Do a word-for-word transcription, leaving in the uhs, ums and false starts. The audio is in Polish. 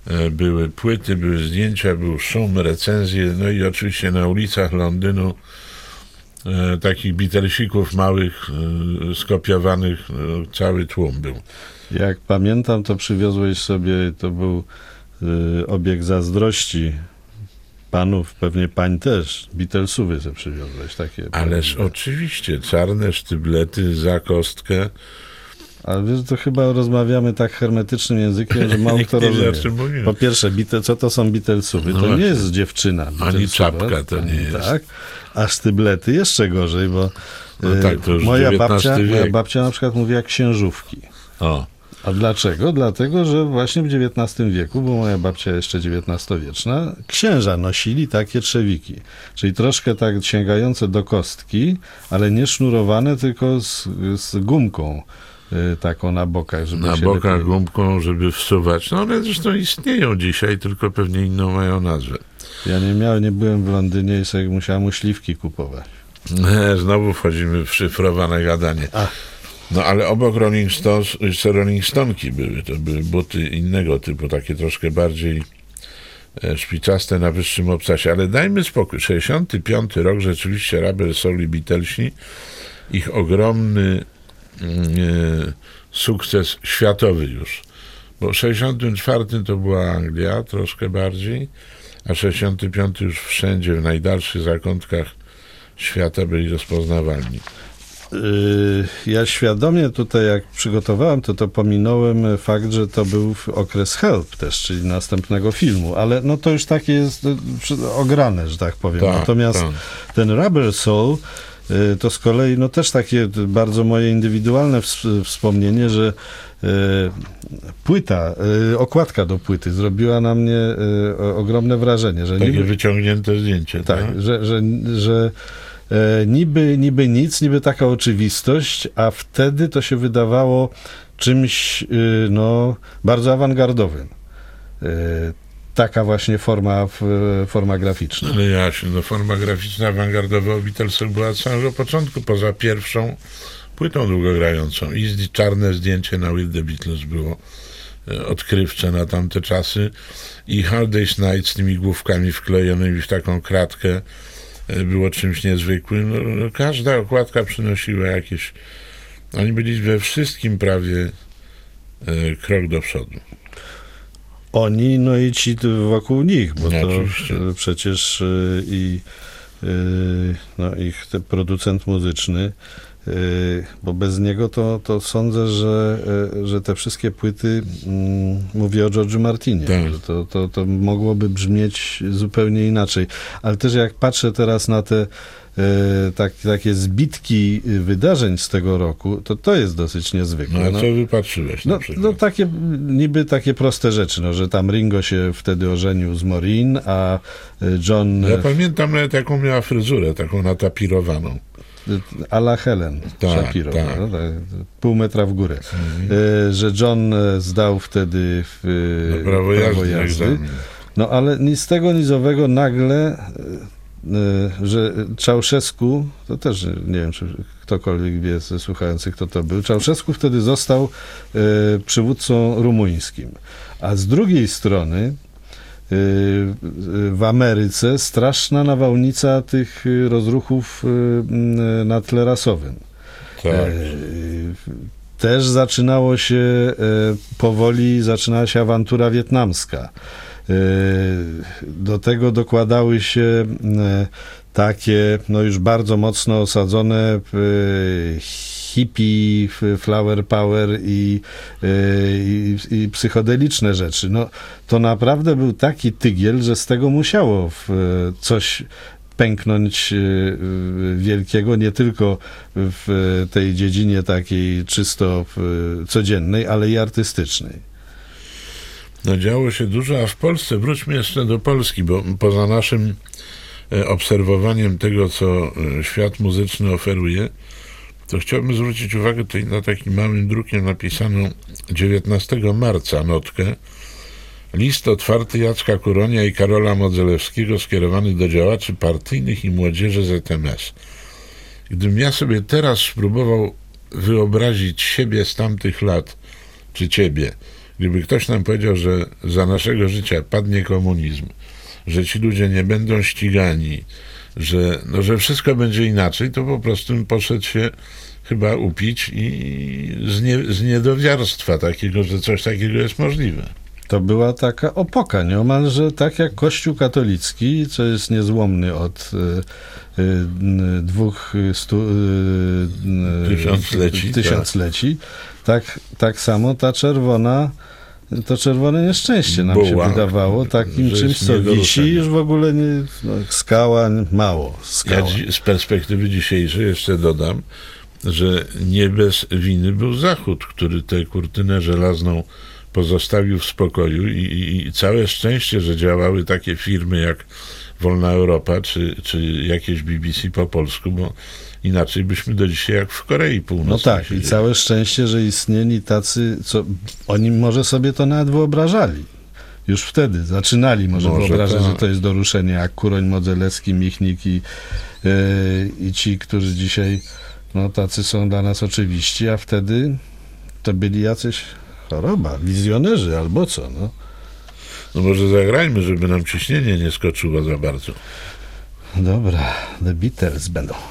były płyty, były zdjęcia, był szum, recenzje, no i oczywiście na ulicach Londynu e, takich Beatlesików małych, e, skopiowanych, e, cały tłum był. Jak pamiętam, to przywiozłeś sobie, to był e, obieg zazdrości panów, pewnie pań też, Beatlesówy sobie przywiozłeś. Takie. Ależ pewnie. Oczywiście, czarne sztyblety za kostkę. Ale wiesz, to chyba rozmawiamy tak hermetycznym językiem, że mało kto rozumie. Po pierwsze, Beatle, co to są Beatlesówy? To no nie jest dziewczyna. Ani czapka to nie jest. Tak? A sztyblety jeszcze gorzej, bo no tak, to już moja, babcia, wiek. moja babcia na przykład mówiła księżówki. O. A dlaczego? Dlatego, że właśnie w dziewiętnastym wieku, bo moja babcia jeszcze dziewiętnastowieczna, księża nosili takie trzewiki. Czyli troszkę tak sięgające do kostki, ale nie sznurowane, tylko z, z gumką taką na bokach. Żeby na się bokach lepiej... gumką, żeby wsuwać. No one zresztą istnieją dzisiaj, tylko pewnie inną mają nazwę. Ja nie miałem, nie byłem w Londynie i sobie musiałem uśliwki kupować. Nie, znowu wchodzimy w szyfrowane gadanie. Ach. No ale obok Rolling Stones, jeszcze Rolling Stonki były. To były buty innego typu, takie troszkę bardziej e, szpicaste na wyższym obcasie. Ale dajmy spokój. sześćdziesiąty piąty rok, rzeczywiście Rubber Soul i Beatlesi, ich ogromny e, sukces światowy już. Bo w sześćdziesiątym czwartym to była Anglia, troszkę bardziej, a sześćdziesiąty piąty już wszędzie, w najdalszych zakątkach świata byli rozpoznawalni. Ja świadomie tutaj, jak przygotowałem, to to pominąłem fakt, że to był okres Help też, czyli następnego filmu, ale no to już takie jest ograne, że tak powiem. Tak, Natomiast tak. ten Rubber Soul to z kolei no też takie bardzo moje indywidualne wspomnienie, że płyta, okładka do płyty zrobiła na mnie ogromne wrażenie. Że takie niby, wyciągnięte zdjęcie. Tak, tak? że, że, że Niby, niby nic, niby taka oczywistość, a wtedy to się wydawało czymś no, bardzo awangardowym. Taka właśnie forma, forma graficzna. Ale jaśnie, no forma graficzna awangardowa u Beatlesów była od samego początku, poza pierwszą płytą długogrającą. I czarne zdjęcie na With the Beatles było odkrywcze na tamte czasy. I Hard Day's Night z tymi główkami wklejonymi w taką kratkę było czymś niezwykłym. No, każda okładka przynosiła jakieś... Oni byli we wszystkim prawie e, krok do przodu. Oni, no i ci wokół nich, bo no, to oczywiście. przecież y, i y, no, ich ten producent muzyczny, y, bo bez niego to, to sądzę, że, y, że te wszystkie płyty, y, mówię o George'u Martinie, tak. że to, to, to mogłoby brzmieć zupełnie inaczej. Ale też jak patrzę teraz na te y, tak, takie zbitki wydarzeń z tego roku, to to jest dosyć niezwykłe. No a no, co wypatrzyłeś na no, przykład? no takie, niby takie proste rzeczy, no, że tam Ringo się wtedy ożenił z Maureen, a John... Ja pamiętam nawet jaką miała fryzurę, taką natapirowaną. A la Helen tak, Shapiro, tak. No, tak, pół metra w górę. Mhm. Y, że John zdał wtedy w, y, no, prawo, prawo jazdy. jazdy. No ale nic z tego, nic owego nagle, y, że Ceausescu, to też nie wiem, czy ktokolwiek wie ze słuchających, kto to był, Ceausescu wtedy został y, przywódcą rumuńskim. A z drugiej strony w Ameryce straszna nawałnica tych rozruchów na tle rasowym. Tak. Też zaczynało się powoli, zaczynała się awantura wietnamska. Do tego dokładały się takie, no już bardzo mocno osadzone hippie, flower power i, i, i psychodeliczne rzeczy. No, to naprawdę był taki tygiel, że z tego musiało w coś pęknąć wielkiego, nie tylko w tej dziedzinie takiej czysto codziennej, ale i artystycznej. No działo się dużo, a w Polsce, wróćmy jeszcze do Polski, bo poza naszym obserwowaniem tego, co świat muzyczny oferuje, to chciałbym zwrócić uwagę tutaj na takim małym drukiem napisaną dziewiętnastego marca notkę. List otwarty Jacka Kuronia i Karola Modzelewskiego skierowany do działaczy partyjnych i młodzieży Z M S. Gdybym ja sobie teraz spróbował wyobrazić siebie z tamtych lat, czy ciebie, Gdyby ktoś nam powiedział, że za naszego życia padnie komunizm, że ci ludzie nie będą ścigani, że, no, że wszystko będzie inaczej, to po prostu bym poszedł się chyba upić i z, nie, z niedowiarstwa takiego, że coś takiego jest możliwe. To była taka opoka, nieomalże tak jak Kościół katolicki, co jest niezłomny od y, y, dwóch stu, y, tysiącleci, tysiącleci. Tak. Tak, tak samo ta czerwona, to czerwone nieszczęście nam Buła, się wydawało takim czymś, co wisi, już w ogóle nie, no, skała, mało skała. Ja dzi- z perspektywy dzisiejszej jeszcze dodam, że nie bez winy był Zachód, który tę kurtynę żelazną pozostawił w spokoju i, i, i całe szczęście, że działały takie firmy jak Wolna Europa, czy, czy jakieś B B C po polsku, bo inaczej byśmy do dzisiaj jak w Korei Północnej. No tak, siedzieli. i całe szczęście, że istnieli tacy, co oni może sobie to nawet wyobrażali. Już wtedy zaczynali może, Może wyobrażać, tak. że to jest do ruszenia, jak Kuroń, Modzelewski, Michnik i, yy, i ci, którzy dzisiaj, no tacy są dla nas oczywiści, a wtedy to byli jacyś choroba, wizjonerzy albo co, no. No może zagrajmy, żeby nam ciśnienie nie skoczyło za bardzo. Dobra, The Beatles będą.